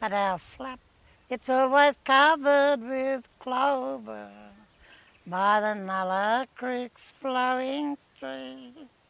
at our flat, it's always covered with clover by the Nulla Creek's flowing stream.